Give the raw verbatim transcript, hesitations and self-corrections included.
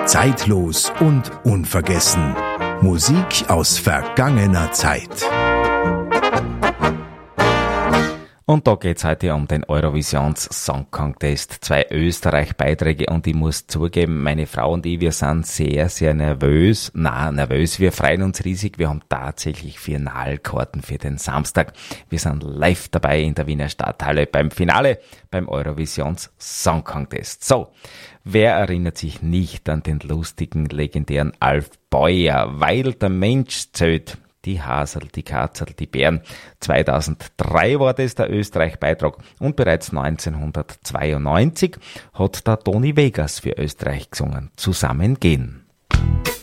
Zeitlos und unvergessen. Musik aus vergangener Zeit. Und da geht's heute um den Eurovisions Song Contest. Zwei Österreich-Beiträge und ich muss zugeben, meine Frau und ich, wir sind sehr, sehr nervös. Na, nervös, wir freuen uns riesig. Wir haben tatsächlich Finalkarten für den Samstag. Wir sind live dabei in der Wiener Stadthalle beim Finale beim Eurovisions Song Contest. So, wer erinnert sich nicht an den lustigen, legendären Alf Beuer? Weil der Mensch zählt. Die Hasel, die Katzel, die Bären. zweitausenddrei war das der Österreich-Beitrag und bereits neunzehnhundertzweiundneunzig hat der Toni Vegas für Österreich gesungen. Zusammen gehen.